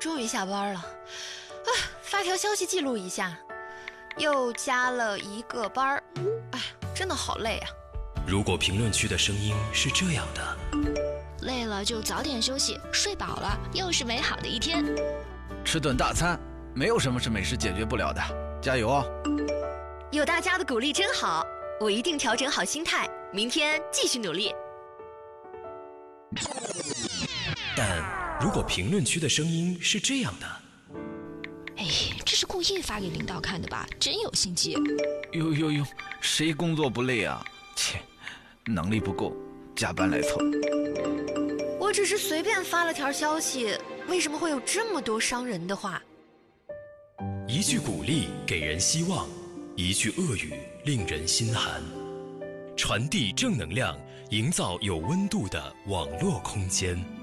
终于下班了。啊，发条消息记录一下，又加了1个班儿。哎，真的好累啊。 如果评论区的声音是这样的， 累了就早点休息，睡饱了又是美好的一天。 吃顿大餐，没有什么是美食解决不了的，加油哦！ 有大家的鼓励真好，我一定调整好心态，明天继续努力。 但如果评论区的声音是这样的， 哎，这是故意发给领导看的吧？真有心机。 哟，谁工作不累啊？切，能力不够，加班来凑。 我只是随便发了条消息，为什么会有这么多伤人的话？ 一句鼓励给人希望，一句恶语令人心寒。传递正能量，营造有温度的网络空间。